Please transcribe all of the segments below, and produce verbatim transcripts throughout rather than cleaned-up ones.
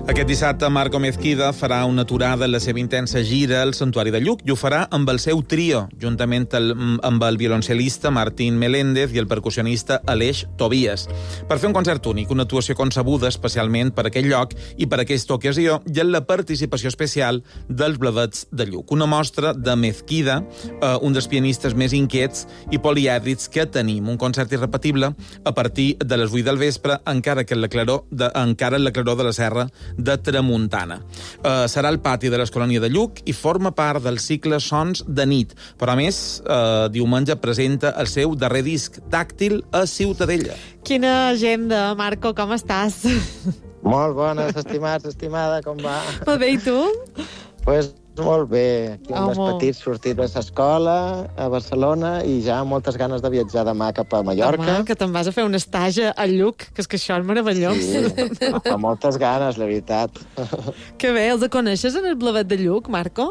Aquest dissabte, Marco Mezquida farà una aturada en la seva intensa gira al Santuari de Lluc i ho farà amb el seu trio, juntament el, amb el violoncel·lista Martín Meléndez i el percussionista Aleix Tobias, per fer un concert únic, una actuació concebuda especialment per aquell lloc i per aquesta ocasió i en la participació especial dels Blavets de Lluc. Una mostra de Mezquida, eh, un dels pianistes més inquiets i polièdrics que tenim. Un concert irrepetible a partir de les vuit del vespre, encara que en la claror de, encara en la claror de la serra de Tramuntana. Uh, serà al pati de l'Escolònia de Lluc i forma part del cicle Sons de nit. Però, a més, uh, diumenge presenta el seu darrer disc, Tàctil, a Ciutadella. Quina agenda, Marco, com estàs? Molt bones, estimats, estimada, com va? Molt bé, i tu? Pues molt bé. Aquí amb els Home. petits sortit de l'escola a Barcelona i ja moltes ganes de viatjar demà cap a Mallorca. Home, que te'n vas a fer un estage a Lluc, que és que això és meravellós. Sí, amb moltes ganes, la veritat. Que bé, els coneixes en el Blavet de Lluc, Marco?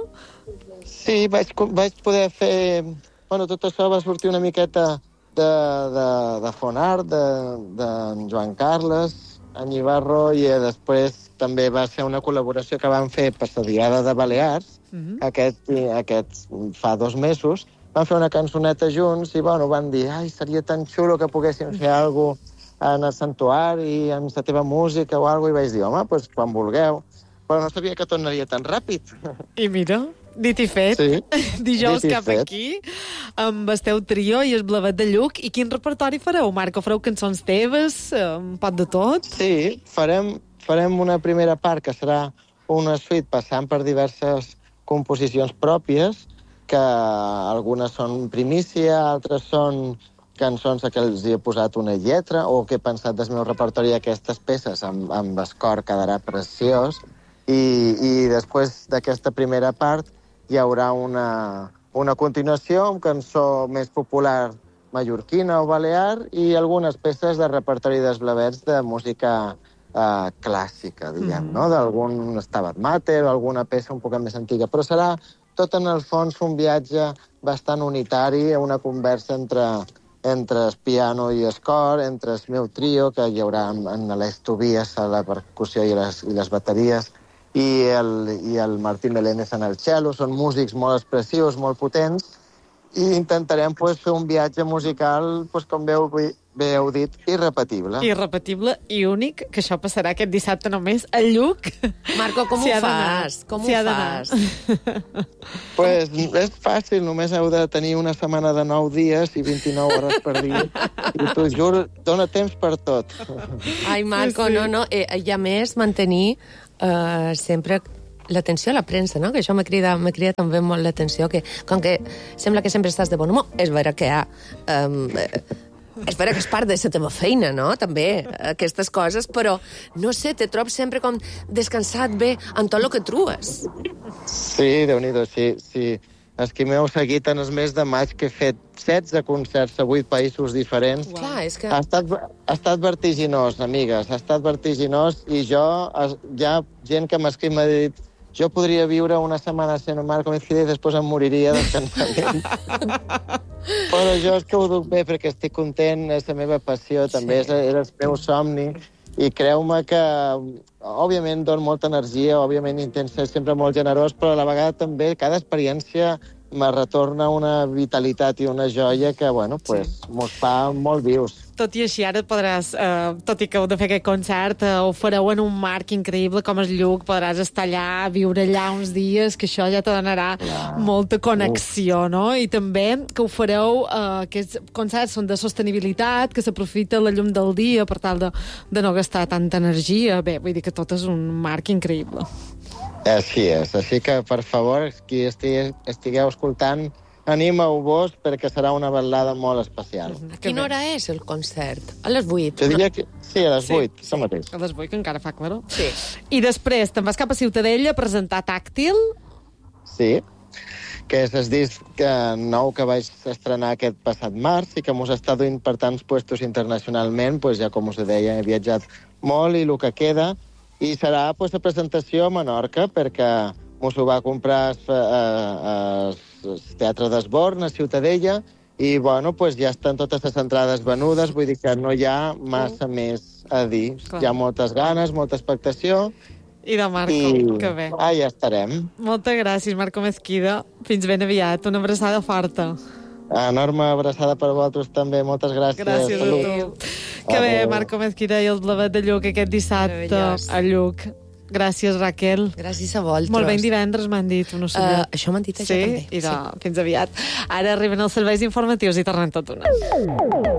Sí, vaig, vaig poder fer... Bueno, tot això va sortir una miqueta de, de, de Fonart, de, de Joan Carles, en Ibarro, i després també va ser una col·laboració que van fer per la Diada de Balears, uh-huh. aquest, aquest fa dos mesos. Van fer una cançoneta junts i, bueno, van dir, ai, seria tan xulo que poguéssim fer alguna cosa en el santuari, amb la teva música o alguna cosa, i vaig dir, home, doncs quan vulgueu. Però no sabia que tornaria tan ràpid. I mira, dit i fet. Sí. Dijous dit i cap fet. aquí, amb el teu trio i el Blavet de Lluc. I quin repertori fareu, Marco? Fareu cançons teves? Un pot de tot? Sí, farem, farem una primera part que serà una suite passant per diverses composicions pròpies, que algunes són primícia, altres són cançons a què els hi he posat una lletra, o que he pensat del meu repertori aquestes peces amb, amb el cor quedarà preciós. I, i després d'aquesta primera part hi haurà una, una continuació amb cançó més popular mallorquina o balear i algunes peces de repertori dels Blavets de música eh, clàssica, diguem, mm. no? D'algun Stabat Mater o alguna peça un poc més antiga. Però serà tot en el fons un viatge bastant unitari, una conversa entre, entre el piano i el cor, entre el meu trio, que hi haurà en Aleix Tobias a la percussió i les, i les bateries, i el, i el Martín Meléndez en el cello. Són músics molt expressius, molt potents, i intentarem pues, fer un viatge musical, pues, com veu, bé heu dit, irrepetible. Irrepetible i únic, que això passarà aquest dissabte només a Lluc. Marco, com Si ho ha d'anar. fas? Com Si ho ha d'anar. fas? Pues és fàcil, només heu de tenir una setmana de nou dies i vint-i-nou hores per dia. I t'ho juro, dona temps per tot. Ai, Marco, Sí, sí. no, no. Eh, I a més, mantenir eh, sempre l'atenció a la premsa, no? Que això m'ha cridat, m'ha cridat també molt l'atenció, que com que sembla que sempre estàs de bon humor, és vera que hi ha... Um, és vera que és part de la teva feina, no?, també, aquestes coses, però, no sé, te trobo sempre com descansat bé en tot el que trues. Sí, Déu-n'hi-do, sí, sí. Els que m'heu seguit en els mes de maig, que he fet setze concerts a vuit països diferents. Wow. Clar, és que... Ha estat, ha estat vertiginós, amigues, ha estat vertiginós, i jo, hi ha gent que m'ha escrit i m'ha dit jo podria viure una setmana sent un Marco Mezquida i després em moriria de cansament. Però jo és que ho duc bé perquè estic content, és la meva passió, també és, és el meu somni, i creu-me que, òbviament, dono molta energia, òbviament intento ser sempre molt generós, però a la vegada també cada experiència me retorna una vitalitat i una joia que, bueno, pues, sí. mos fa molt vius. Tot i així, ara podràs, eh, tot i que heu de fer aquest concert, eh, ho fareu en un marc increïble com és Lluc, podràs estar allà, viure allà uns dies, que això ja te donarà ja. molta connexió, Uf. no? I també que ho fareu, eh, aquests concerts són de sostenibilitat, que s'aprofita la llum del dia per tal de, de no gastar tanta energia. Bé, vull dir que tot és un marc increïble. Així és, així que, per favor, qui estigui, estigueu escoltant, animeu-vos perquè serà una velada molt especial. A quina hora és el concert? A les vuit? Jo diria que sí, a les Sí, vuit, sí, això mateix. a les vuit, que encara fa claror. Sí. I després te'n vas cap a Ciutadella a presentar Tàctil. Sí, que és el disc nou que vaig estrenar aquest passat març i que mos està duint per tants puestos internacionalment, pues ja com us deia, he viatjat molt i el que queda, i serà pues, la presentació a Menorca, perquè mos ho va comprar al Teatre d'Esborn, a Ciutadella, i bueno, pues, ja estan totes les entrades venudes, vull dir que no hi ha massa mm. més a dir. Clar. Hi ha moltes ganes, molta expectació, I de Marco, I... que bé. Ah, ja estarem. Moltes gràcies, Marco Mezquida. Fins ben aviat. Una abraçada forta. Enorme abraçada per vosaltres també. Moltes gràcies. Gràcies Salut. a tu. Que bé, Marco Mezquida i el Blavet de Lluc aquest dissabte Meravellós. a Lluc. Gràcies, Raquel. Gràcies a vosaltres. Molt ben divendres, m'han dit, no sé Uh, jo. això m'han dit, això Sí? també. I de... Sí. Fins aviat. Ara arriben els serveis informatius i tornem tot una.